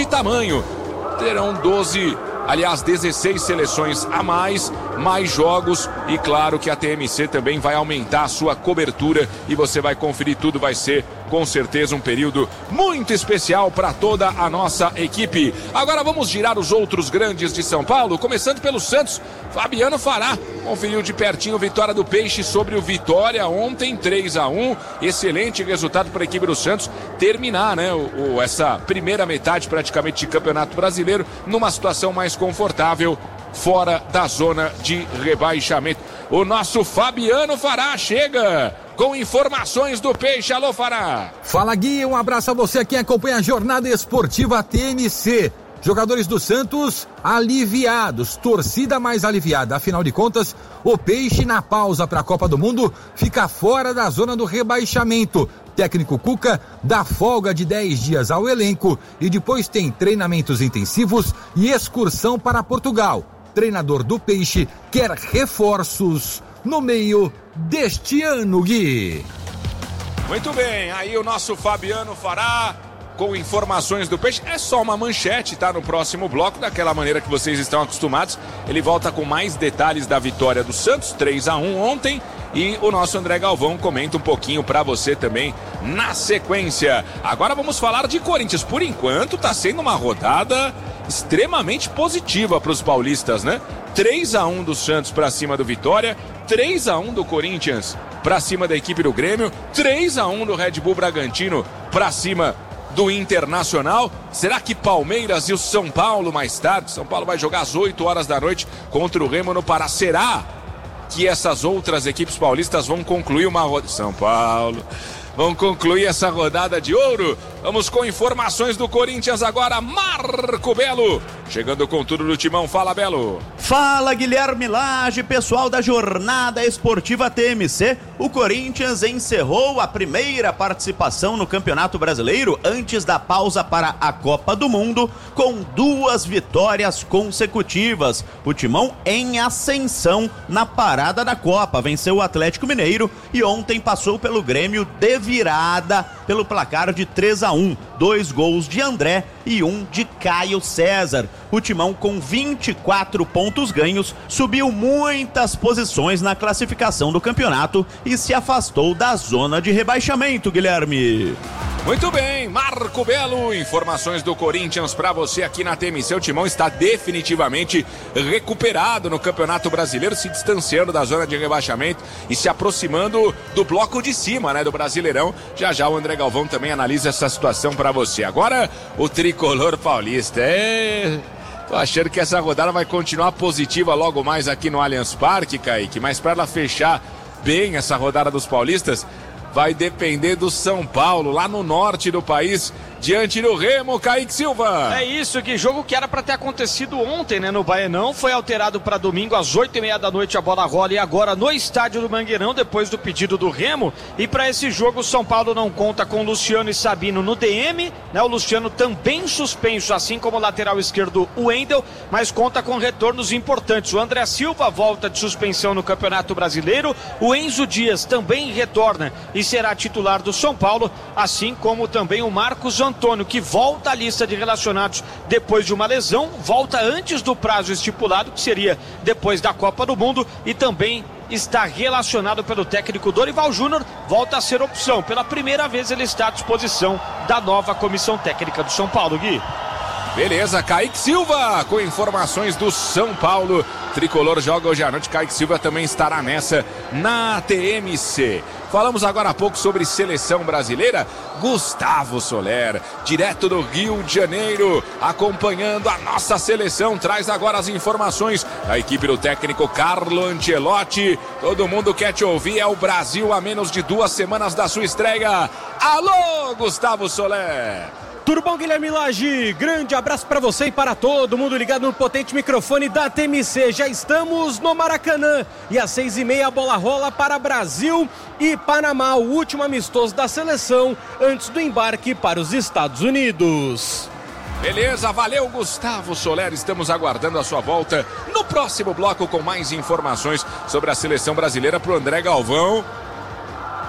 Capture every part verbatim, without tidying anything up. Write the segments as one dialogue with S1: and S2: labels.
S1: de tamanho. Terão doze, aliás, dezesseis seleções a mais, mais jogos e claro que a T M C também vai aumentar a sua cobertura e você vai conferir tudo, vai ser com certeza um período muito especial para toda a nossa equipe. Agora vamos girar os outros grandes de São Paulo, começando pelo Santos. Fabiano Fará conferiu de pertinho a vitória do Peixe sobre o Vitória ontem, três a um. Excelente resultado para a equipe do Santos terminar, né, o, o, essa primeira metade praticamente de Campeonato Brasileiro numa situação mais confortável, fora da zona de rebaixamento. O nosso Fabiano Fará chega com informações do Peixe. Alô, Fará.
S2: Fala, Gui, um abraço a você que acompanha a jornada esportiva T N C. Jogadores do Santos aliviados, torcida mais aliviada. Afinal de contas, o Peixe na pausa para a Copa do Mundo fica fora da zona do rebaixamento. Técnico Cuca dá folga de dez dias ao elenco e depois tem treinamentos intensivos e excursão para Portugal. Treinador do Peixe quer reforços no meio deste ano, Gui.
S1: Muito bem, aí o nosso Fabiano Fará com informações do Peixe. É só uma manchete, tá? No próximo bloco, daquela maneira que vocês estão acostumados. Ele volta com mais detalhes da vitória do Santos, três a um ontem. E o nosso André Galvão comenta um pouquinho pra você também na sequência. Agora vamos falar de Corinthians. Por enquanto tá sendo uma rodada extremamente positiva para os paulistas, né? três a um do Santos pra cima do Vitória, três a um do Corinthians pra cima da equipe do Grêmio, três a um do Red Bull Bragantino pra cima do Internacional. Será que Palmeiras e o São Paulo mais tarde? São Paulo vai jogar às oito horas da noite contra o Remo no Pará. Será que essas outras equipes paulistas vão concluir uma rodada? São Paulo vão concluir essa rodada de ouro? Vamos com informações do Corinthians agora. Marco Belo chegando com tudo no timão. Fala, Belo.
S3: Fala, Guilherme Lage, pessoal da Jornada Esportiva T M C. O Corinthians encerrou a primeira participação no Campeonato Brasileiro antes da pausa para a Copa do Mundo com duas vitórias consecutivas. O timão em ascensão na parada da Copa. Venceu o Atlético Mineiro e ontem passou pelo Grêmio de virada pelo placar de três a um. Dois gols de André e um de Caio César. O timão, com vinte e quatro pontos ganhos, subiu muitas posições na classificação do campeonato e se afastou da zona de rebaixamento, Guilherme.
S1: Muito bem, Marco Belo, informações do Corinthians para você aqui na T M C. O timão está definitivamente recuperado no Campeonato Brasileiro, se distanciando da zona de rebaixamento e se aproximando do bloco de cima, né, do Brasileirão. Já já o André Galvão também analisa essa situação para você. Agora, o tricolor paulista. É... Tô achando que essa rodada vai continuar positiva logo mais aqui no Allianz Parque, Kaique, mas para ela fechar bem essa rodada dos paulistas, vai depender do São Paulo, lá no norte do país, diante do Remo. Kaique Silva.
S4: É isso, que jogo que era para ter acontecido ontem, né, no Baianão, foi alterado para domingo às oito e meia da noite. A bola rola e agora no estádio do Mangueirão, depois do pedido do Remo. E para esse jogo o São Paulo não conta com Luciano e Sabino no D M, né? O Luciano também suspenso, assim como o lateral esquerdo o Wendel, mas conta com retornos importantes. O André Silva volta de suspensão no Campeonato Brasileiro, o Enzo Dias também retorna e será titular do São Paulo, assim como também o Marcos Antônio, que volta à lista de relacionados depois de uma lesão, volta antes do prazo estipulado, que seria depois da Copa do Mundo, e também está relacionado pelo técnico Dorival Júnior, volta a ser opção. Pela primeira vez ele está à disposição da nova comissão técnica do São Paulo, Gui.
S1: Beleza, Kaique Silva com informações do São Paulo. Tricolor joga hoje à noite. Kaique Silva também estará nessa na T M C. Falamos agora há pouco sobre seleção brasileira. Gustavo Soler, direto do Rio de Janeiro, acompanhando a nossa seleção, traz agora as informações da equipe do técnico Carlo Ancelotti. Todo mundo quer te ouvir, é o Brasil a menos de duas semanas da sua estreia. Alô, Gustavo Soler!
S5: Tudo bom, Guilherme Lage? Grande abraço para você e para todo mundo ligado no potente microfone da T M C. Já estamos no Maracanã e às seis e meia a bola rola para Brasil e Panamá, o último amistoso da seleção antes do embarque para os Estados Unidos.
S1: Beleza, valeu, Gustavo Soler. Estamos aguardando a sua volta no próximo bloco com mais informações sobre a seleção brasileira para o André Galvão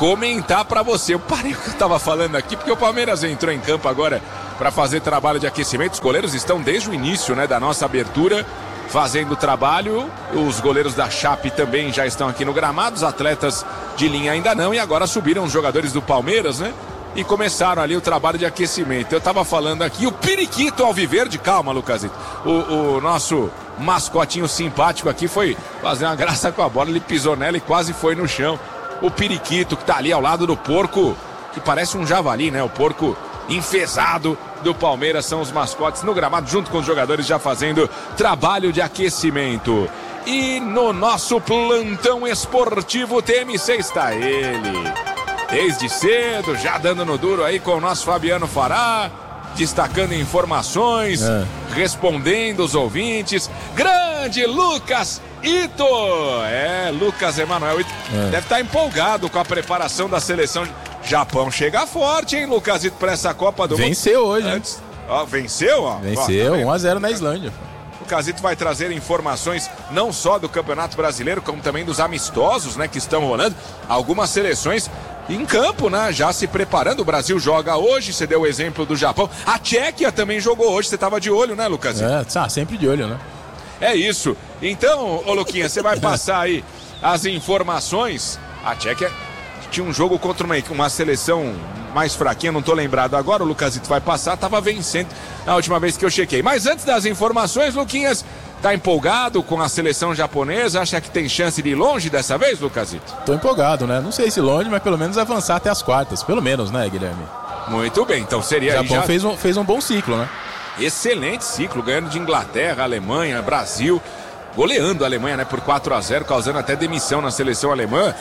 S1: comentar pra você. Eu parei o que eu tava falando aqui, porque o Palmeiras entrou em campo agora para fazer trabalho de aquecimento. Os goleiros estão desde o início, né, da nossa abertura fazendo trabalho. Os goleiros da Chape também já estão aqui no gramado, os atletas de linha ainda não, e agora subiram os jogadores do Palmeiras, né? E começaram ali o trabalho de aquecimento. Eu tava falando aqui, o periquito alviverde, calma, Lucasito. O, o nosso mascotinho simpático aqui foi fazer uma graça com a bola, ele pisou nela e quase foi no chão. O periquito que tá ali ao lado do porco, que parece um javali, né? O porco enfesado do Palmeiras, são os mascotes no gramado, junto com os jogadores já fazendo trabalho de aquecimento. E no nosso plantão esportivo T M C está ele, desde cedo, já dando no duro aí com o nosso Fabiano Fará, destacando informações, é. respondendo os ouvintes. Grande Lucas Ito! É, Lucas Emanuel Ito é. deve estar empolgado com a preparação da seleção. Japão chega forte, hein, Lucas Ito, para essa Copa do Mundo.
S5: Venceu hoje, hein?
S1: Ó, venceu, ó.
S5: Venceu, ó, tá um a zero na Islândia.
S1: O Casito vai trazer informações não só do Campeonato Brasileiro, como também dos amistosos, né, que estão rolando. Algumas seleções em campo, né, já se preparando. O Brasil joga hoje, você deu o exemplo do Japão. A Tchequia também jogou hoje, você estava de olho, né, Lucas?
S5: É, tá, sempre de olho, né?
S1: É isso. Então, ô Luquinha, você vai passar aí as informações. A Tchequia tinha um jogo contra uma, uma seleção mais fraquinha, não tô lembrado agora, o Lucasito vai passar, tava vencendo na última vez que eu chequei. Mas antes das informações, Luquinhas, tá empolgado com a seleção japonesa? Acha que tem chance de ir longe dessa vez, Lucasito?
S5: Tô empolgado, né? Não sei se longe, mas pelo menos avançar até as quartas, pelo menos, né, Guilherme?
S1: Muito bem, então seria...
S5: O Japão
S1: já...
S5: fez, um, fez um bom ciclo, né?
S1: Excelente ciclo, ganhando de Inglaterra, Alemanha, Brasil, goleando a Alemanha, né, por quatro a zero, causando até demissão na seleção alemã.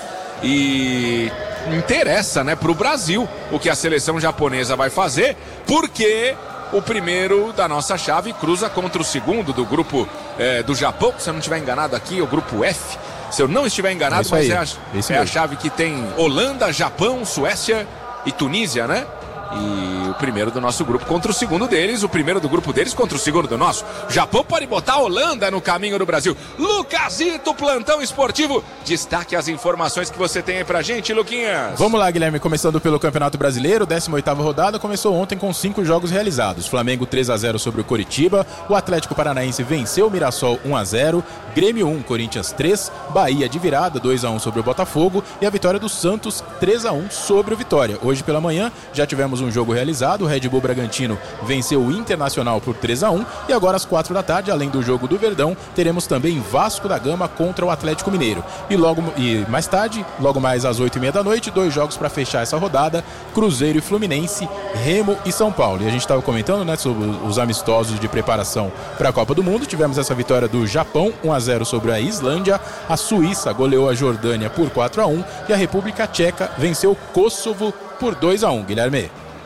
S1: E interessa, né, pro Brasil o que a seleção japonesa vai fazer, porque o primeiro da nossa chave cruza contra o segundo do grupo é, do Japão, se eu não estiver enganado aqui, o grupo F, se eu não estiver enganado,
S5: é
S1: mas
S5: aí,
S1: é, a, é a chave que tem Holanda, Japão, Suécia e Tunísia, né? E o primeiro do nosso grupo contra o segundo deles, o primeiro do grupo deles contra o segundo do nosso. O Japão pode botar a Holanda no caminho do Brasil. Lucasito, plantão esportivo. Destaque as informações que você tem aí pra gente, Luquinhas.
S5: Vamos lá, Guilherme, começando pelo Campeonato Brasileiro, décima oitava rodada, começou ontem com cinco jogos realizados. Flamengo três a zero sobre o Coritiba, o Atlético Paranaense venceu o Mirassol um a zero, Grêmio um, Corinthians três, Bahia de virada dois a um sobre o Botafogo e a vitória do Santos três a um sobre o Vitória. Hoje pela manhã já tivemos um jogo realizado, o Red Bull Bragantino venceu o Internacional por três a um e agora às quatro da tarde, além do jogo do Verdão, teremos também Vasco da Gama contra o Atlético Mineiro. E logo e mais tarde, logo mais às oito e meia da noite, dois jogos para fechar essa rodada, Cruzeiro e Fluminense, Remo e São Paulo. E a gente estava comentando, né, sobre os amistosos de preparação para a Copa do Mundo. Tivemos essa vitória do Japão, um a zero sobre a Islândia, a Suíça goleou a Jordânia por quatro a um e a República Tcheca venceu o Kosovo por dois a um, Guilherme.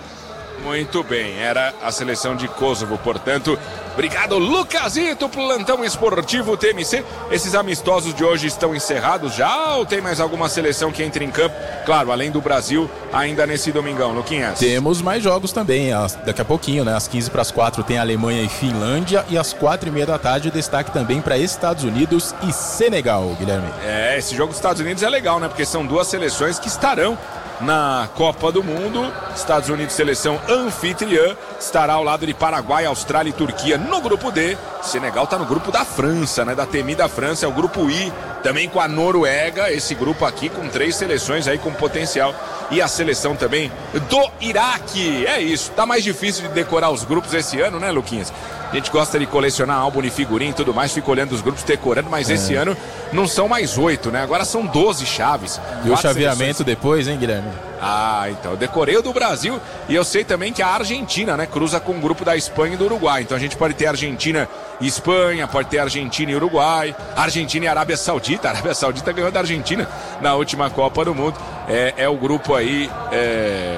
S1: Muito bem, era a seleção de Kosovo, portanto. Obrigado, Lucasito, plantão esportivo T M C. Esses amistosos de hoje estão encerrados já ou tem mais alguma seleção que entra em campo? Claro, além do Brasil, ainda nesse domingão, Luquinhas.
S5: Temos mais jogos também, daqui a pouquinho, né? Às quinze para as quatro tem Alemanha e Finlândia e às quatro e meia da tarde destaque também para Estados Unidos e Senegal, Guilherme.
S1: É, esse jogo dos Estados Unidos é legal, né? Porque são duas seleções que estarão na Copa do Mundo. Estados Unidos, seleção anfitriã, estará ao lado de Paraguai, Austrália e Turquia no grupo D. Senegal está no grupo da França, né? Da temida França, é o grupo I, também com a Noruega, esse grupo aqui com três seleções aí com potencial. E a seleção também do Iraque. É isso, tá mais difícil de decorar os grupos esse ano, né, Luquinhas? A gente gosta de colecionar álbum de figurinha e tudo mais, fica olhando os grupos, decorando, mas é. esse ano não são mais oito, né? Agora são doze chaves.
S5: E o chaveamento seleções. Depois, hein, Guilherme?
S1: Ah, então, eu decorei o do Brasil e eu sei também que a Argentina, né, cruza com o grupo da Espanha e do Uruguai. Então a gente pode ter Argentina e Espanha, pode ter Argentina e Uruguai, Argentina e Arábia Saudita. A Arábia Saudita ganhou da Argentina na última Copa do Mundo. É, é o grupo aí... É...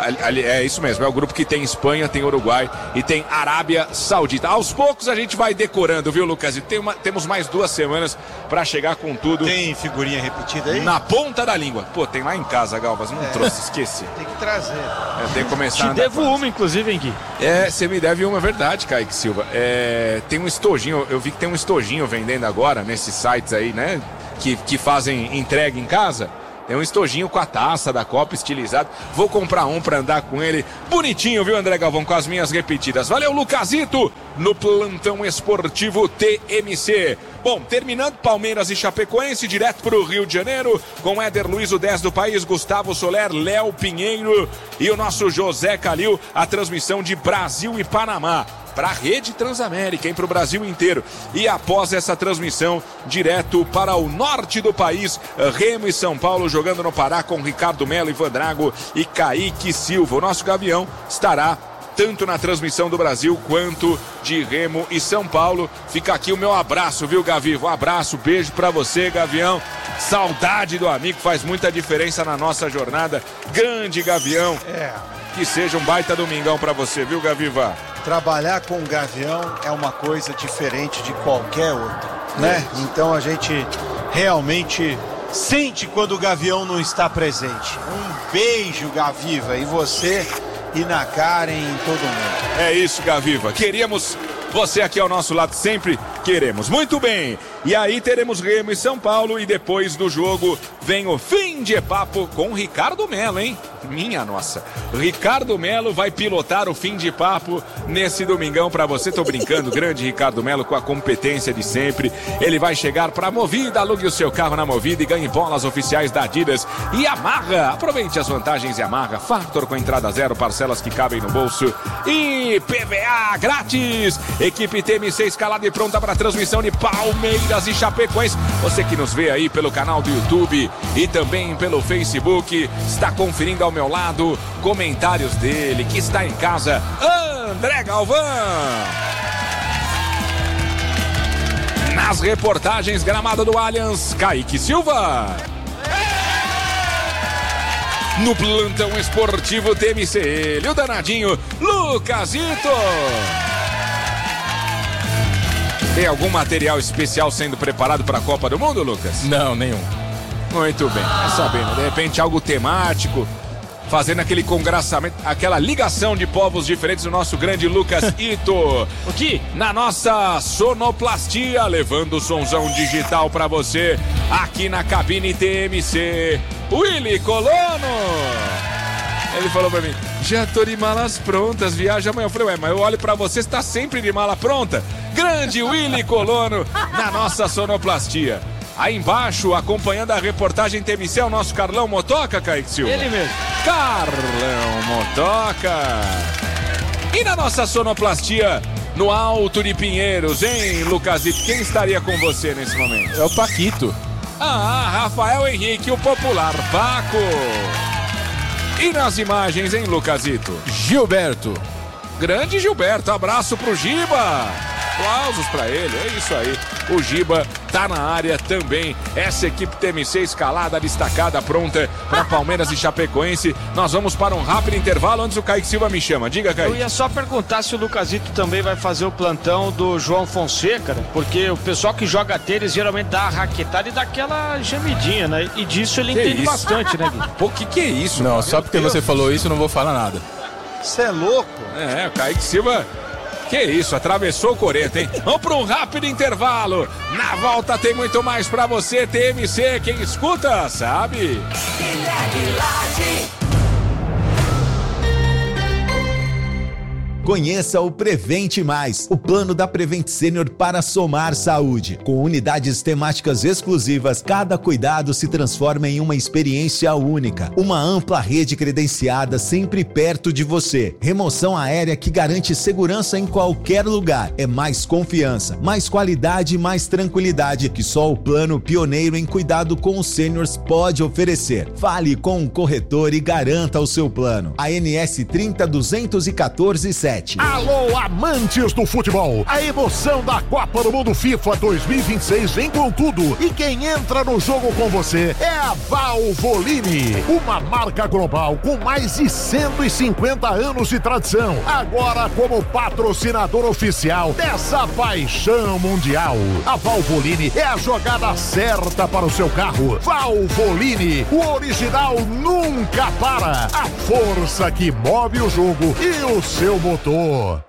S1: É isso mesmo, é o grupo que tem Espanha, tem Uruguai e tem Arábia Saudita. Aos poucos a gente vai decorando, viu, Lucas? E tem uma, temos mais duas semanas pra chegar com tudo.
S6: Tem figurinha repetida aí?
S1: Na ponta da língua. Pô, tem lá em casa, Galvas, não é. trouxe, esqueci.
S6: Tem que trazer.
S1: É, tem que começar.
S4: Te devo uma, inclusive, hein, Gui?
S1: É, você me deve uma, verdade, Kaique Silva. É, tem um estojinho, eu vi que tem um estojinho vendendo agora nesses sites aí, né? Que, que fazem entrega em casa. Tem um estojinho com a taça da Copa estilizado. Vou comprar um pra andar com ele. Bonitinho, viu, André Galvão? Com as minhas repetidas. Valeu, Lucasito, no Plantão Esportivo T M C. Bom, terminando Palmeiras e Chapecoense, direto pro Rio de Janeiro, com Éder Luiz, o dez do país, Gustavo Soler, Léo Pinheiro e o nosso José Calil, a transmissão de Brasil e Panamá para a Rede Transamérica, hein, para o Brasil inteiro. E após essa transmissão, direto para o norte do país, Remo e São Paulo jogando no Pará com Ricardo Melo, Ivan Drago e Kaique Silva. O nosso Gavião estará tanto na transmissão do Brasil quanto de Remo e São Paulo. Fica aqui o meu abraço, viu, Gavi? Um abraço, beijo pra você, Gavião. Saudade do amigo, faz muita diferença na nossa jornada. Grande Gavião.
S6: É.
S1: Que seja um baita domingão pra você, viu, Gaviva?
S6: Trabalhar com o Gavião é uma coisa diferente de qualquer outra, né? É. Então a gente realmente sente quando o Gavião não está presente. Um beijo, Gaviva, e você e na Karen e em todo mundo.
S1: É isso, Gaviva. Queríamos você aqui ao nosso lado, sempre queremos. Muito bem. E aí teremos Remo e São Paulo e depois do jogo vem o fim de papo com Ricardo Melo, hein? Minha nossa. Ricardo Melo vai pilotar o fim de papo nesse domingão pra você. Tô brincando, grande Ricardo Melo com a competência de sempre. Ele vai chegar pra Movida, alugue o seu carro na Movida e ganhe bolas oficiais da Adidas e Yamaha. Aproveite as vantagens Yamaha, Factor com entrada zero, parcelas que cabem no bolso e P V A grátis. Equipe T M C escalada e pronta para transmissão de Palmeiras e Chapecoense. Você que nos vê aí pelo canal do YouTube e também pelo Facebook, está conferindo ao meu lado comentários dele, que está em casa, André Galvão. Nas reportagens, gramado do Allianz, Kaique Silva. No Plantão Esportivo T M C, ele, o danadinho Lucasito. Tem algum material especial sendo preparado para a Copa do Mundo, Lucas?
S2: Não, nenhum.
S1: Muito bem, é sabendo, de repente algo temático, fazendo aquele congraçamento, aquela ligação de povos diferentes do nosso grande Lucas Ito.
S4: O que?
S1: Na nossa sonoplastia, levando o sonzão digital pra você, aqui na cabine T M C, Willy Colono. Ele falou pra mim, já tô de malas prontas, viaja amanhã. Eu falei, ué, mas eu olho pra você, você tá sempre de mala pronta. Grande Willy Colono na nossa sonoplastia. Aí embaixo, acompanhando a reportagem T M C, é o nosso Carlão Motoca, Kaique Silva.
S4: Ele mesmo.
S1: Carlão Motoca. E na nossa sonoplastia, no Alto de Pinheiros, hein, Lucasito? Quem estaria com você nesse momento?
S2: É o Paquito.
S1: Ah, Rafael Henrique, o popular Paco. E nas imagens, hein, Lucasito?
S2: Gilberto.
S1: Grande Gilberto, abraço pro Giba. Aplausos pra ele, é isso aí. O Giba tá na área também. Essa equipe T M C escalada, destacada, pronta para Palmeiras e Chapecoense. Nós vamos para um rápido intervalo antes o Kaique Silva me chama. Diga, Kaique.
S4: Eu ia só perguntar se o Lucasito também vai fazer o plantão do João Fonseca, né? Porque o pessoal que joga tênis geralmente dá a raquetada e dá aquela gemidinha, né? E disso ele
S1: que
S4: entende
S1: isso?
S4: bastante, né, Gui?
S1: Pô, que que é isso?
S2: Não, só porque Deus. Você falou isso, eu não vou falar nada.
S6: Você é louco?
S1: É, o Kaique Silva... Que isso, atravessou o coreto, hein? Vamos para um rápido intervalo. Na volta tem muito mais para você, T M C. Quem escuta, sabe?
S7: Conheça o Prevente Mais, o plano da Prevent Senior para somar saúde. Com unidades temáticas exclusivas, cada cuidado se transforma em uma experiência única. Uma ampla rede credenciada sempre perto de você. Remoção aérea que garante segurança em qualquer lugar. É mais confiança, mais qualidade e mais tranquilidade que só o plano pioneiro em cuidado com os seniors pode oferecer. Fale com um corretor e garanta o seu plano. A N S trinta duzentos e quatorze sete.
S8: Alô, amantes do futebol! A emoção da Copa do Mundo FIFA dois mil e vinte e seis vem com tudo. E quem entra no jogo com você é a Valvoline, uma marca global com mais de cento e cinquenta anos de tradição. Agora como patrocinador oficial dessa paixão mundial. A Valvoline é a jogada certa para o seu carro. Valvoline, o original nunca para. A força que move o jogo e o seu motor.